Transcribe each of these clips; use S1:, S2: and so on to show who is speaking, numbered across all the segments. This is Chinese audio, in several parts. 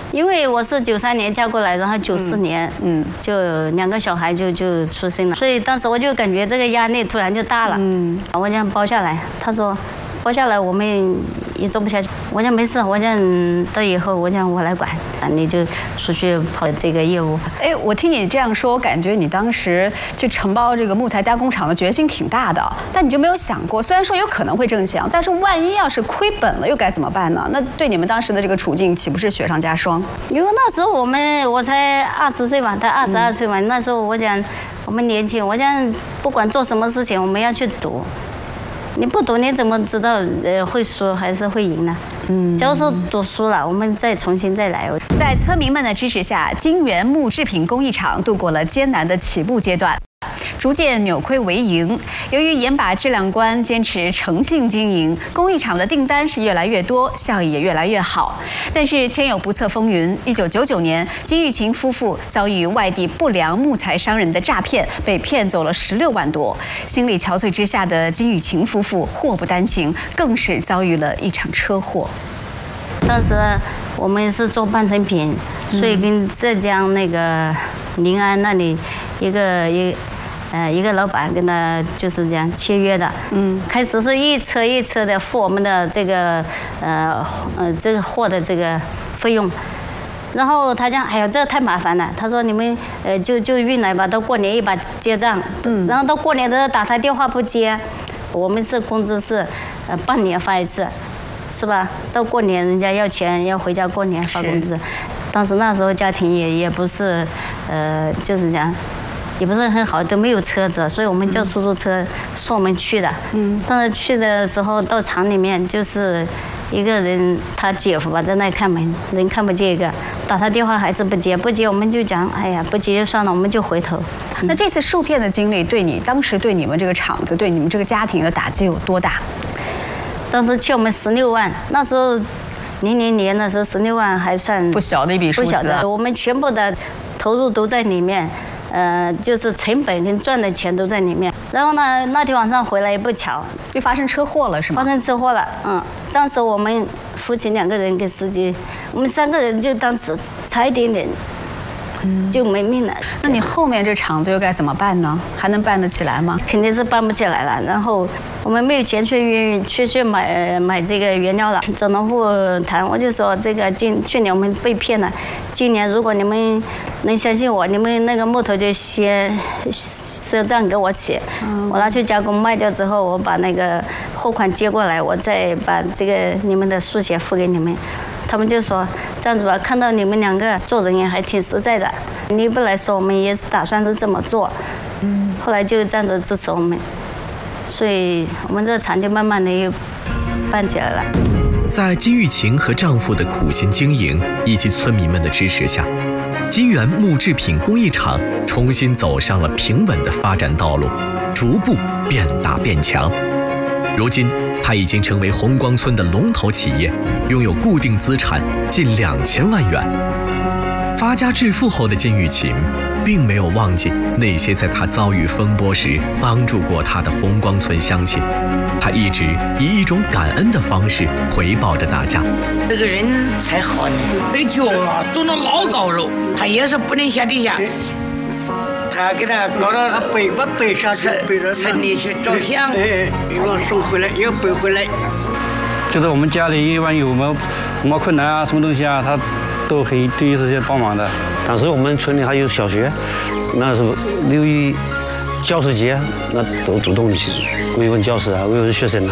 S1: 因为我是93年嫁过来，然后94年，就2个小孩就出生了，所以当时我就感觉这个压力突然就大了。我想包下来，他说包下来我们也做不下去。我讲没事，我讲到以后我讲我来管，你就出去跑这个业务。
S2: 哎，我听你这样说，我感觉你当时去承包这个木材加工厂的决心挺大的，但你就没有想过，虽然说有可能会挣钱，但是万一要是亏本了又该怎么办呢？那对你们当时的这个处境岂不是雪上加霜？
S1: 因为那时候我才20岁嘛，他22岁嘛，那时候我讲我们年轻，我讲不管做什么事情我们要去赌。你不赌，你怎么知道会输还是会赢呢？假如说赌输了，我们再重新再来。
S2: 在村民们的支持下，金源木制品工艺厂度过了艰难的起步阶段，逐渐扭亏为盈。由于严把质量关，坚持诚信经营，工艺厂的订单是越来越多，效益也越来越好。但是天有不测风云，1999年，金玉琴夫妇遭遇外地不良木材商人的诈骗，被骗走了16万多。心力憔悴之下的金玉琴夫妇祸不单行，更是遭遇了一场车祸。
S1: 当时我们是做半成品，所以跟浙江那个临安那里一个老板跟他就是这样签约的。开始是一车一车的付我们的这个这个货的这个费用，然后他讲哎呀这太麻烦了，他说你们就运来吧，到过年一把结账。然后到过年的时候打他电话不接，我们是工资是半年发一次。是吧？到过年人家要钱，要回家过年发工资。当时那时候家庭也不是，就是讲，也不是很好，都没有车子，所以我们叫出租车送我们去的。当时去的时候到厂里面就是一个人，他姐夫吧在那看门，人看不见一个，打他电话还是不接，我们就讲，哎呀不接就算了，我们就回头。
S2: 那这次受骗的经历当时对你们这个厂子，对你们这个家庭的打击有多大？
S1: 当时欠我们16万，那时候00年的时候16万还算
S2: 不小的一笔数字。
S1: 不小的，我们全部的投入都在里面，就是成本跟赚的钱都在里面。然后呢，那天晚上回来也不巧，
S2: 就发生车祸了，是吗？
S1: 发生车祸了，当时我们夫妻2个人跟司机，我们3个人就当时差一点点。就没命了。
S2: 那你后面这厂子又该怎么办呢？还能办得起来吗？
S1: 肯定是办不起来了。然后我们没有钱去买这个原料了，找农户谈，我就说这个去年我们被骗了，今年如果你们能相信我，你们那个木头就先赊账给我起，我拿去加工卖掉之后，我把那个货款接过来，我再把这个你们的数钱付给你们。他们就说这样子吧，看到你们2个做人也还挺实在的，你不来说我们也打算是这么做。后来就这样子支持我们，所以我们这个厂就慢慢的又办起来了。
S3: 在金玉琴和丈夫的苦心经营以及村民们的支持下，金源木制品工艺厂重新走上了平稳的发展道路，逐步变大变强。如今它已经成为红光村的龙头企业，拥有固定资产近2000万元。发家致富后的金玉琴并没有忘记那些在她遭遇风波时帮助过她的红光村乡亲，她一直以一种感恩的方式回报着大家。
S4: 这个人才好呢，这脚啊都能老高肉，他也是不能下地下。他给他搞到
S5: 他背下去，背着
S4: 城里去照相，
S5: 又往送回来，又背回来。
S6: 就是我们家里一般有什么困难啊，什么东西啊，他都会第一时间帮忙的。
S7: 当时我们村里还有小学，那时候6一教师节，那都主动去慰问教师啊，慰问学生啊。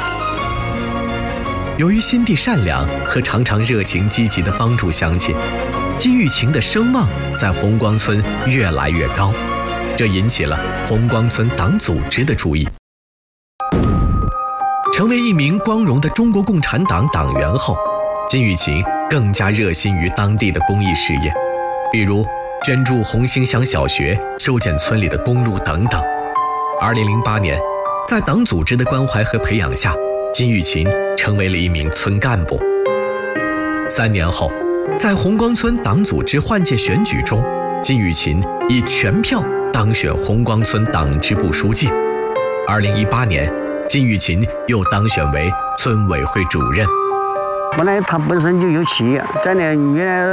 S3: 由于心地善良和常常热情积极地帮助乡亲，金玉琴的声望在红光村越来越高，这引起了红光村党组织的注意。成为一名光荣的中国共产党党员后，金玉琴更加热心于当地的公益事业，比如捐助红星乡小学、修建村里的公路等等。2008年，在党组织的关怀和培养下，金玉琴成为了一名村干部。3年后，在红光村党组织换届选举中，金玉琴以全票当选红光村党支部书记。2018年，金玉琴又当选为村委会主任。
S7: 本来他本身就有企业，在那原来